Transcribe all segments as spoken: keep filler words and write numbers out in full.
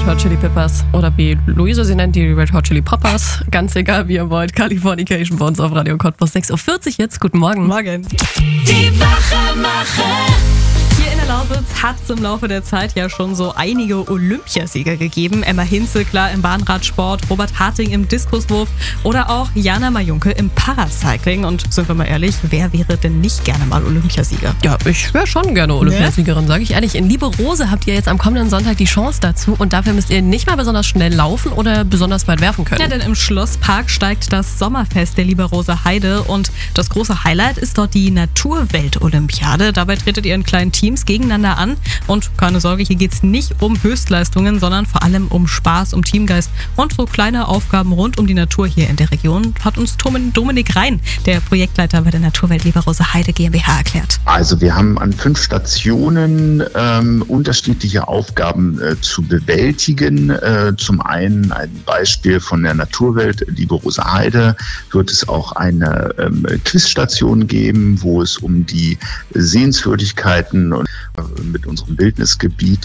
Red Hot Chili Peppers oder wie Luise sie nennt, die Red Hot Chili Poppers. Ganz egal, wie ihr wollt. Californication bei uns auf Radio Cottbus. sechs Uhr vierzig jetzt. Guten Morgen. Morgen. Die Wachemacher. Hier in der Lausitz hat es im Laufe der Zeit ja schon so einige Olympiasieger gegeben. Emma Hinze, klar, im Bahnradsport, Robert Harting im Diskuswurf oder auch Jana Majunke im Paracycling. Und sind wir mal ehrlich, wer wäre denn nicht gerne mal Olympiasieger? Ja, ich wäre schon gerne Olympiasiegerin, sage ich ehrlich. In Liebe Rose habt ihr jetzt am kommenden Sonntag die Chance dazu und dafür müsst ihr nicht mal besonders schnell laufen oder besonders weit werfen können. Ja, denn im Schlosspark steigt das Sommerfest der Liebe Rose Heide und das große Highlight ist dort die Naturwelt-Olympiade. Dabei tretet ihr in kleinen Teams gegeneinander an und keine Sorge, hier geht es nicht um Höchstleistungen, sondern vor allem um Spaß, um Teamgeist und so kleine Aufgaben rund um die Natur hier in der Region, hat uns Dominik Rhein, der Projektleiter bei der Naturwelt Liebe Rose Heide GmbH, erklärt. Also wir haben an fünf Stationen ähm, unterschiedliche Aufgaben äh, zu bewältigen. Äh, zum einen ein Beispiel von der Naturwelt Liebe Rose Heide wird es auch eine ähm, Quizstation geben, wo es um die Sehenswürdigkeiten und mit unserem Bildnisgebiet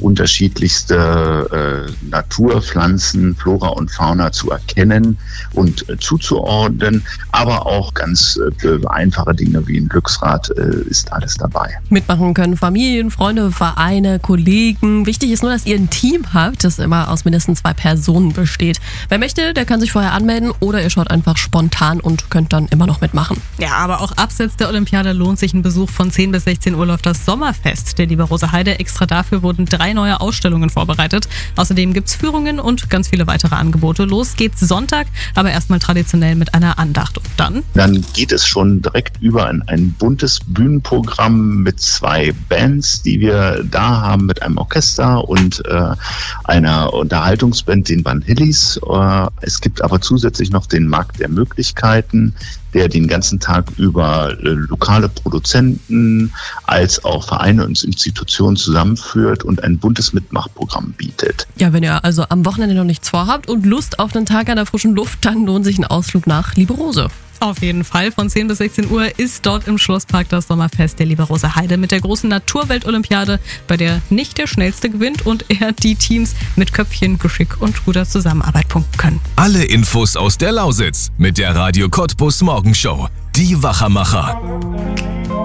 unterschiedlichste äh, Naturpflanzen, Flora und Fauna zu erkennen und äh, zuzuordnen, aber auch ganz äh, einfache Dinge wie ein Glücksrad äh, ist alles dabei. Mitmachen können Familien, Freunde, Vereine, Kollegen. Wichtig ist nur, dass ihr ein Team habt, das immer aus mindestens zwei Personen besteht. Wer möchte, der kann sich vorher anmelden oder ihr schaut einfach spontan und könnt dann immer noch mitmachen. Ja, aber auch abseits der Olympiade lohnt sich ein Besuch von zehn bis sechzehn Uhr auf das Sommerfest der Liebe Rose Heide. Extra dafür wurden drei neue Ausstellungen vorbereitet. Außerdem gibt's Führungen und ganz viele weitere Angebote. Los geht's Sonntag, aber erstmal traditionell mit einer Andacht. Und dann? Dann geht es schon direkt über in ein buntes Bühnenprogramm mit zwei Bands, die wir da haben, mit einem Orchester und äh, einer Unterhaltungsband, den Van Hillis. Äh, es gibt aber zusätzlich noch den Markt der Möglichkeiten, der den ganzen Tag über äh, lokale Produzenten als auch Vereine und Institutionen zusammenführt und ein buntes Mitmachprogramm bietet. Ja, wenn ihr also am Wochenende noch nichts vorhabt und Lust auf einen Tag an der frischen Luft, dann lohnt sich ein Ausflug nach Liebe Rose. Auf jeden Fall. Von zehn bis sechzehn Uhr ist dort im Schlosspark das Sommerfest der Liebe Rose Heide mit der großen Naturwelt-Olympiade, bei der nicht der Schnellste gewinnt und eher die Teams mit Köpfchen, Geschick und guter Zusammenarbeit punkten können. Alle Infos aus der Lausitz mit der Radio Cottbus Morgenshow. Die Wachemacher.